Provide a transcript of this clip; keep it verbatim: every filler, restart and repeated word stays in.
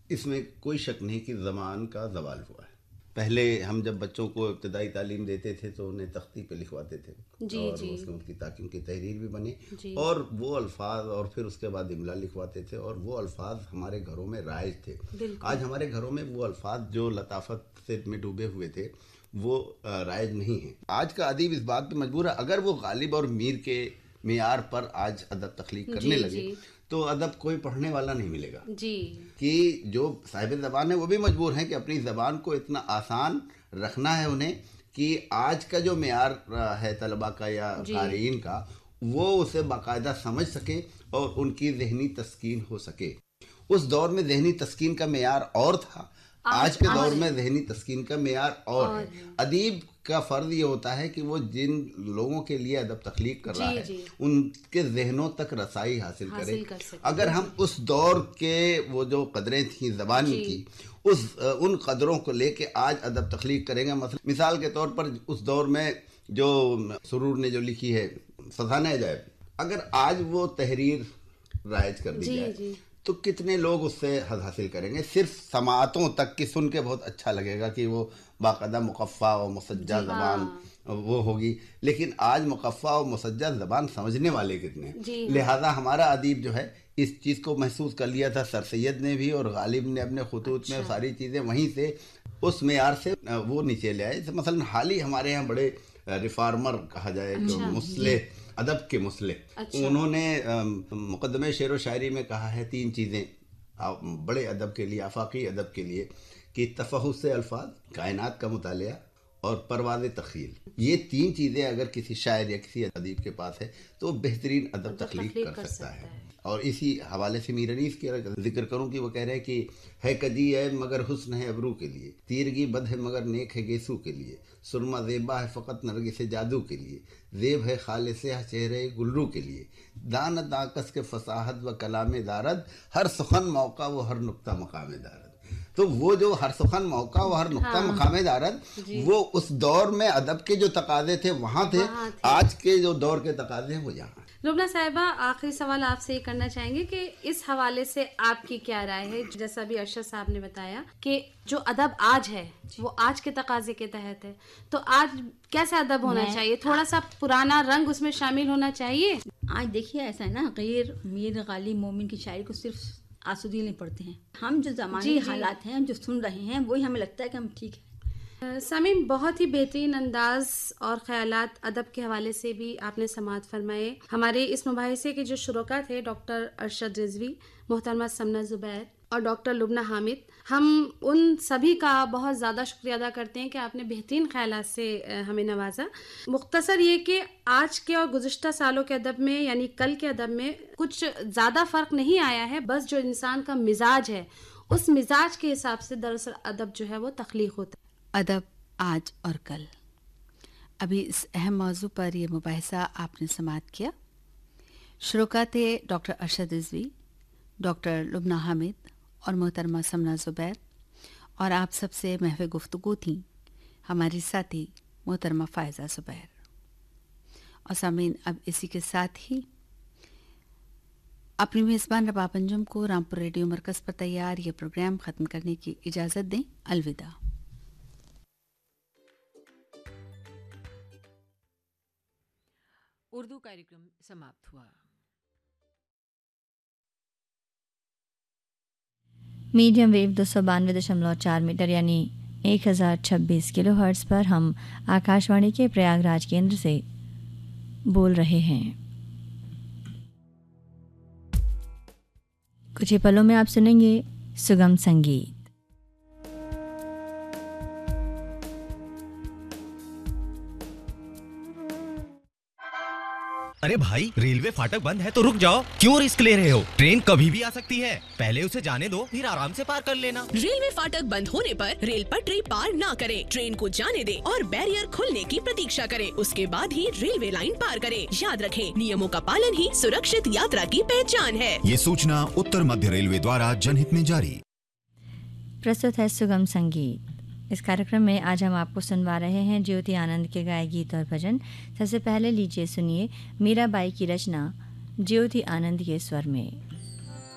اس میں کوئی شک نہیں کہ زبان کا زوال ہوا ہے. پہلے ہم جب بچوں کو ابتدائی تعلیم دیتے تھے تو انہیں تختی پہ لکھواتے تھے جی اور جی اس کی تاکہ ان کی تحریر بھی بنے جی اور وہ الفاظ، اور پھر اس کے بعد املا لکھواتے تھے اور وہ الفاظ ہمارے گھروں میں رائج تھے. بالکل. آج ہمارے گھروں میں وہ الفاظ جو لطافت سے میں ڈوبے ہوئے تھے وہ رائج نہیں ہیں. آج کا ادیب اس بات پہ مجبور ہے، اگر وہ غالب اور میر کے معیار پر آج ادب تخلیق کرنے جی لگے جی تو ادب کوئی پڑھنے والا نہیں ملے گا. جی کہ جو صاحب زبان ہے وہ بھی مجبور ہیں کہ اپنی زبان کو اتنا آسان رکھنا ہے انہیں کہ آج کا جو معیار ہے طلباء کا یا جی قارئین کا وہ اسے باقاعدہ سمجھ سکیں اور ان کی ذہنی تسکین ہو سکے. اس دور میں ذہنی تسکین کا معیار اور تھا، آج کے دور میں ذہنی تسکین کا معیار اور ہے. ادیب کا فرض یہ ہوتا ہے کہ وہ جن لوگوں کے لیے ادب تخلیق کر رہا ہے ان کے ذہنوں تک رسائی حاصل کرے. اگر ہم اس دور کے وہ جو قدریں تھیں زبان کی اس ان قدروں کو لے کے آج ادب تخلیق کریں گے، مثال کے طور پر اس دور میں جو سرور نے جو لکھی ہے فسانہ عجائب، اگر آج وہ تحریر رائج کر دی جائے تو کتنے لوگ اس سے حظ حاصل کریں گے. صرف سماعتوں تک کی سن کے بہت اچھا لگے گا کہ وہ باقاعدہ مقفع و مسجع زبان وہ ہوگی، لیکن آج مقفع و مسجع زبان سمجھنے والے کتنے ہیں. لہذا ہمارا ادیب جو ہے اس چیز کو محسوس کر لیا تھا، سر سید نے بھی اور غالب نے اپنے خطوط میں ساری چیزیں وہیں سے اس معیار سے وہ نیچے لے آئے. مثلا حال ہی ہمارے یہاں بڑے ریفارمر کہا جائے جو مصلح، ادب کے مصلح، انہوں نے مقدمہ شعر و شاعری میں کہا ہے تین چیزیں بڑے ادب کے لیے، آفاقی ادب کے لیے، کہ تفحص الفاظ، کائنات کا مطالعہ اور پرواز تخیل. یہ تین چیزیں اگر کسی شاعر یا کسی ادیب کے پاس ہے تو وہ بہترین ادب تخلیق کر سکتا ہے. اور اسی حوالے سے میر انیس کی ذکر کروں کہ وہ کہہ رہے ہیں کہ ہے کجی ہے مگر حسن ہے ابرو کے لیے، تیرگی بد ہے مگر نیک ہے گیسو کے لیے، سرما زیبا ہے فقط نرگس جادو کے لیے، زیب ہے خالص چہرے گلرو کے لیے، دانت آکس کے فصاحت و کلام دارد، ہر سخن موقع و ہر نقطہ مقام دارد. تو وہ جو ہر سخن موقع و ہر نقطہ مقام دارد وہ اس دور میں ادب کے جو تقاضے تھے وہاں تھے، آج کے جو دور کے تقاضے ہیں وہ یہاں. لبنہ صاحبہ، آخری سوال آپ سے یہ کرنا چاہیں گے کہ اس حوالے سے آپ کی کیا رائے ہے؟ جیسا بھی ارشد صاحب نے بتایا کہ جو ادب آج ہے وہ آج کے تقاضے کے تحت ہے، تو آج کیسا ادب ہونا چاہیے؟ تھوڑا سا پرانا رنگ اس میں شامل ہونا چاہیے. آج دیکھیے ایسا ہے نا، غیر میر غالب مومن کی شاعری کو صرف آسودگی نہیں پڑھتے ہیں، ہم جو زمانے کے حالات ہیں جو سن رہے ہیں وہی ہمیں لگتا ہے کہ ہم ٹھیک ہیں. سامعین، بہت ہی بہترین انداز اور خیالات ادب کے حوالے سے بھی آپ نے سماعت فرمائے. ہمارے اس مباحثے کے جو شرکا تھے ڈاکٹر ارشد رضوی، محترمہ سمنہ زبیر اور ڈاکٹر لبنہ حامد، ہم ان سبھی کا بہت زیادہ شکریہ ادا کرتے ہیں کہ آپ نے بہترین خیالات سے ہمیں نوازا. مختصر یہ کہ آج کے اور گزشتہ سالوں کے ادب میں یعنی کل کے ادب میں کچھ زیادہ فرق نہیں آیا ہے، بس جو انسان کا مزاج ہے اس مزاج کے حساب سے دراصل ادب جو ہے وہ تخلیق ہوتا ہے. ادب آج اور کل، ابھی اس اہم موضوع پر یہ مباحثہ آپ نے سماعت کیا. شرکا تھے ڈاکٹر ارشد رضوی، ڈاکٹر لبنہ حامد اور محترمہ سمنہ زبیر، اور آپ سب سے محو گفتگو تھیں ہماری ساتھی محترمہ فائزہ زبیر. اور سامعین، اب اسی کے ساتھ ہی اپنی میزبان رباب انجم کو رامپور ریڈیو مرکز پر تیار یہ پروگرام ختم کرنے کی اجازت دیں. الوداع. اردو کارکرم سماپت ہوا. میڈیم ویو دو سو بانوے دشملو چار میٹر یعنی ایک ہزار چھبیس کلو ہرٹز پر ہم آکاشوانی کے پریاگ راج کیندر سے بول رہے ہیں. کچھ ہی پلوں میں آپ سنیں گے سگم سنگیت. ارے بھائی، ریلوے فاٹک بند ہے تو رک جاؤ، کیوں رسک لے رہے ہو؟ ٹرین کبھی بھی آ سکتی ہے، پہلے اسے جانے دو پھر آرام سے پار کر لینا. ریلوے فاٹک بند ہونے پر ریل پٹری پار نہ کریں، ٹرین کو جانے دیں اور بیریئر کھلنے کی پرتیکشا کریں، اس کے بعد ہی ریلوے لائن پار کریں. یاد رکھیں، نیموں کا پالن ہی سرکشت یاترا کی پہچان ہے. یہ سوچنا اتر مدھیہ ریلوے دوارا جن ہت میں جاری. پرستت ہے سگم سنگیت. اس کارکرم میں آج ہم آپ کو سنوا رہے ہیں جیوتی آنند کے گائے گیت اور بھجن. سب سے پہلے لیجیے سنیے میرا بائی کی رچنا جیوتی آنند کے سور میں.